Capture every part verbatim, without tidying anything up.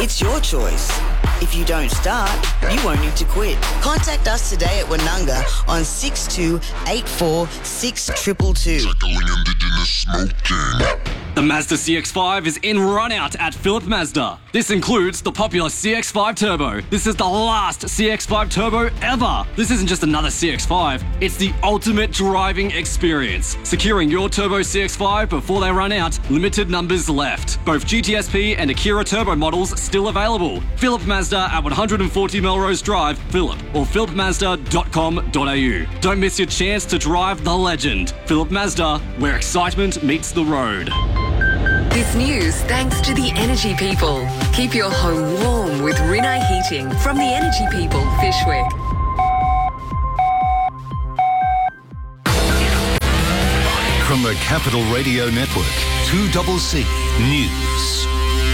It's your choice. If you don't start, you won't need to quit. Contact us today at Wanunga on six two eight four six two two two. Tackling Indigenous smoking. The Mazda C X five is in run-out at Phillip Mazda. This includes the popular C X five Turbo. This is the last C X five Turbo ever. This isn't just another C X five, it's the ultimate driving experience. Securing your Turbo C X five before they run out, limited numbers left. Both G T S P and Akira Turbo models still available. Phillip Mazda at one forty Melrose Drive, Phillip, or phillip mazda dot com dot a u. Don't miss your chance to drive the legend. Phillip Mazda, where excitement meets the road. This news thanks to the Energy People. Keep your home warm with Rinnai Heating from the Energy People, Fishwick. From the Capital Radio Network, two C C News.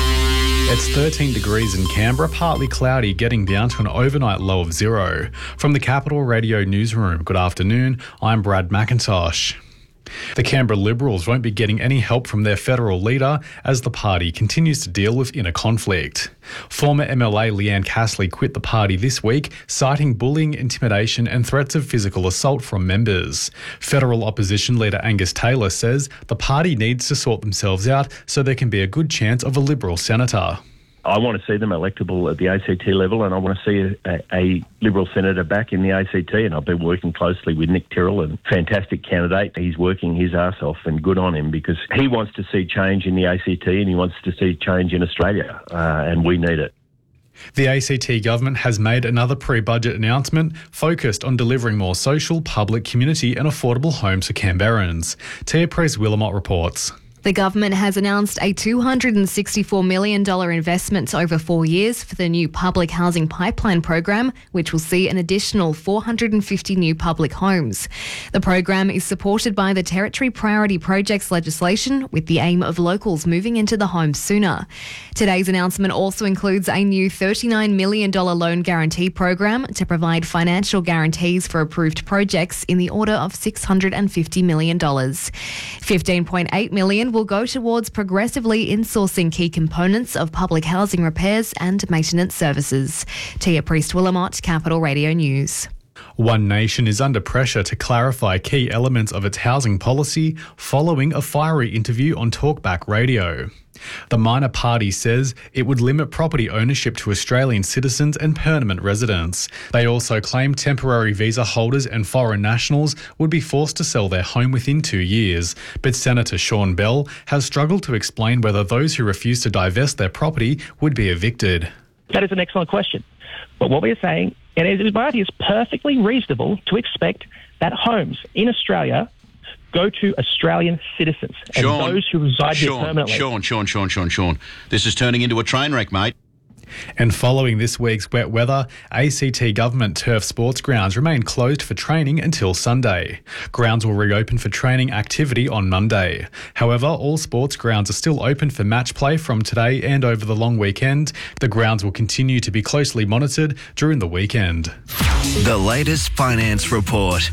It's thirteen degrees in Canberra, partly cloudy, getting down to an overnight low of zero. From the Capital Radio Newsroom, good afternoon, I'm Brad McIntosh. The Canberra Liberals won't be getting any help from their federal leader as the party continues to deal with inner conflict. Former M L A Leanne Castley quit the party this week, citing bullying, intimidation and threats of physical assault from members. Federal opposition leader Angus Taylor says the party needs to sort themselves out so there can be a good chance of a Liberal senator. I want to see them electable at the A C T level, and I want to see a, a Liberal senator back in the A C T, and I've been working closely with Nick Tyrrell, a fantastic candidate. He's working his arse off, and good on him, because he wants to see change in the A C T and he wants to see change in Australia, uh, and we need it. The A C T government has made another pre-budget announcement focused on delivering more social, public, community and affordable homes for Canberrans. Tia Priest-Willamot reports. The government has announced a two hundred sixty-four million dollars investment over four years for the new public housing pipeline program, which will see an additional four hundred fifty new public homes. The program is supported by the Territory Priority Projects legislation with the aim of locals moving into the homes sooner. Today's announcement also includes a new thirty-nine million dollars loan guarantee program to provide financial guarantees for approved projects in the order of six hundred fifty million dollars. fifteen point eight million dollars will go towards progressively insourcing key components of public housing repairs and maintenance services. Tia Priest-Willamot, Capital Radio News. One Nation is under pressure to clarify key elements of its housing policy following a fiery interview on Talkback Radio. The minor party says it would limit property ownership to Australian citizens and permanent residents. They also claim temporary visa holders and foreign nationals would be forced to sell their home within two years. But Senator Sean Bell has struggled to explain whether those who refuse to divest their property would be evicted. That is an excellent question. But what we are saying, and it is perfectly reasonable to expect that homes in Australia go to Australian citizens and Sean, those who reside Sean, here permanently. Sean, Sean, Sean, Sean, Sean. This is turning into a train wreck, mate. And following this week's wet weather, A C T government turf sports grounds remain closed for training until Sunday. Grounds will reopen for training activity on Monday. However, all sports grounds are still open for match play from today and over the long weekend. The grounds will continue to be closely monitored during the weekend. The latest finance report.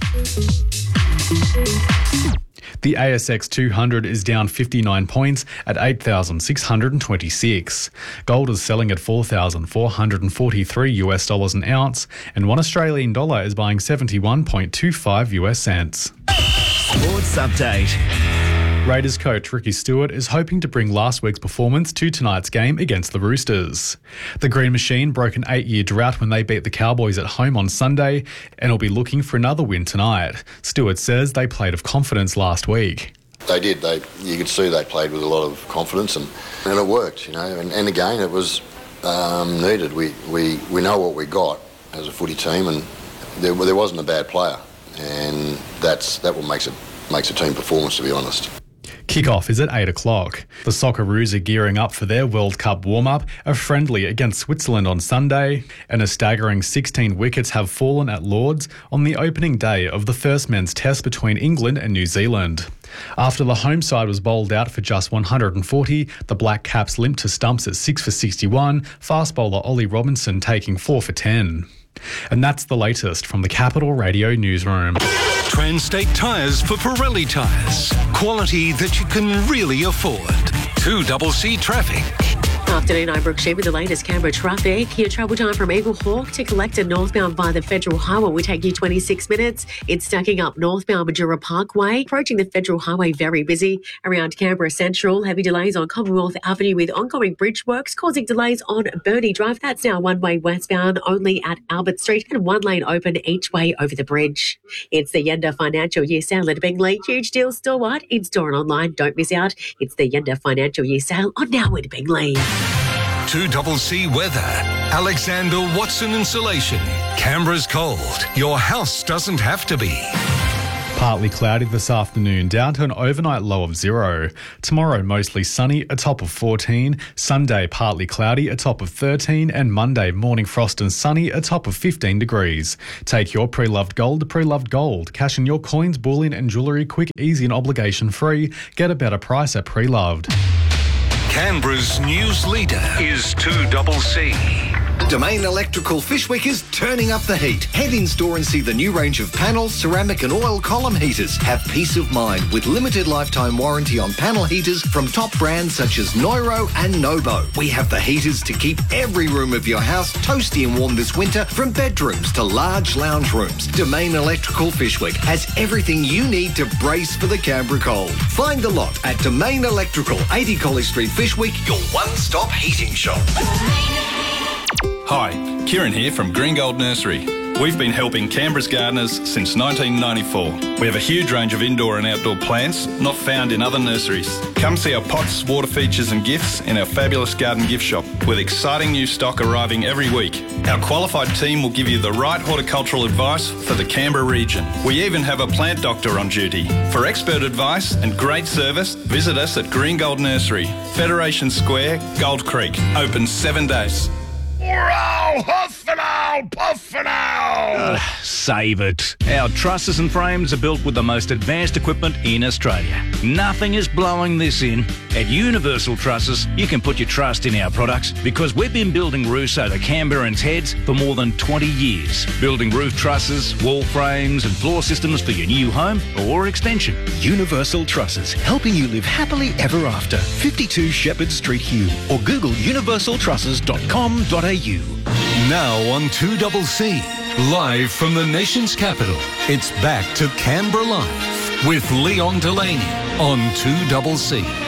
The A S X two hundred is down fifty-nine points at eight thousand six hundred twenty-six. Gold is selling at four thousand four hundred forty-three US dollars an ounce, and one Australian dollar is buying seventy-one point two five US cents. Sports update. Raiders coach Ricky Stewart is hoping to bring last week's performance to tonight's game against the Roosters. The Green Machine broke an eight-year drought when they beat the Cowboys at home on Sunday and will be looking for another win tonight. Stewart says they played with confidence last week. They did. They, you could see they played with a lot of confidence, and, and it worked, you know. And, and again, it was um, needed. We, we we know what we got as a footy team, and there, there wasn't a bad player, and that's that what makes it makes a team performance, to be honest. Kickoff is at eight o'clock. The Socceroos are gearing up for their World Cup warm-up, a friendly against Switzerland on Sunday, and a staggering sixteen wickets have fallen at Lords on the opening day of the first men's test between England and New Zealand. After the home side was bowled out for just one hundred forty, the Black Caps limped to stumps at six for sixty-one, fast bowler Ollie Robinson taking four for ten. And that's the latest from the Capital Radio Newsroom. Transtate Tyres for Pirelli tyres. Quality that you can really afford. two C C traffic. Afternoon, I'm Brooke Shee with the latest Canberra traffic. Your travel time from Eagle Hawk to Collector northbound via the Federal Highway will take you twenty-six minutes. It's stacking up northbound Majura Parkway, approaching the Federal Highway very busy. Around Canberra Central, heavy delays on Commonwealth Avenue with ongoing bridge works causing delays on Burnie Drive. That's now one way westbound only at Albert Street and one lane open each way over the bridge. It's the Yenda Financial Year Sale at Bingley. Huge deals store-wide, in-store and online. Don't miss out. It's the Yenda Financial Year Sale on now at Bingley. two double C weather. Alexander Watson Insulation. Canberra's cold. Your house doesn't have to be. Partly cloudy this afternoon, down to an overnight low of zero. Tomorrow, mostly sunny, a top of fourteen. Sunday, partly cloudy, a top of thirteen. And Monday, morning frost and sunny, a top of fifteen degrees. Take your pre-loved gold to Pre-Loved Gold. Cash in your coins, bullion and jewellery quick, easy and obligation-free. Get a better price at Pre-Loved. Canberra's news leader is two double C. Domain Electrical Fishwick is turning up the heat. Head in store and see the new range of panel, ceramic and oil column heaters. Have peace of mind with limited lifetime warranty on panel heaters from top brands such as Neuro and Nobo. We have the heaters to keep every room of your house toasty and warm this winter, from bedrooms to large lounge rooms. Domain Electrical Fishwick has everything you need to brace for the Canberra cold. Find the lot at Domain Electrical, eighty College Street, Fishwick, your one-stop heating shop. Hi, Kieran here from Green Gold Nursery. We've been helping Canberra's gardeners since nineteen ninety-four. We have a huge range of indoor and outdoor plants not found in other nurseries. Come see our pots, water features and gifts in our fabulous garden gift shop with exciting new stock arriving every week. Our qualified team will give you the right horticultural advice for the Canberra region. We even have a plant doctor on duty. For expert advice and great service, visit us at Green Gold Nursery, Federation Square, Gold Creek. Open seven days. Wow, huff and owl, puff and owl! Uh, save it. Our trusses and frames are built with the most advanced equipment in Australia. Nothing is blowing this in. At Universal Trusses, you can put your trust in our products because we've been building roofs over Canberrans' heads for more than twenty years. Building roof trusses, wall frames and floor systems for your new home or extension. Universal Trusses, helping you live happily ever after. fifty-two Shepherd Street, Hume, or Google universal trusses dot com dot a u. Now on two double C, live from the nation's capital, it's back to Canberra Live with Leon Delaney on two double C.